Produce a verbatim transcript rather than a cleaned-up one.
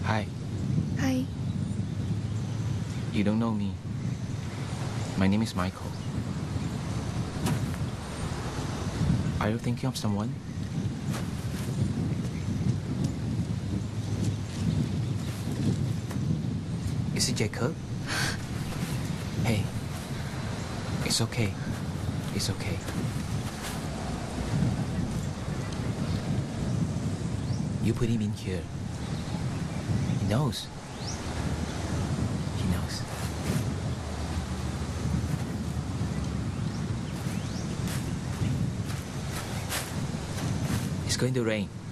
Hi. Hi. You don't know me. My name is Michael. Are you thinking of someone? Is it Jacob? Hey. It's okay. It's okay. You put him in here. He knows. He knows. It's going to rain.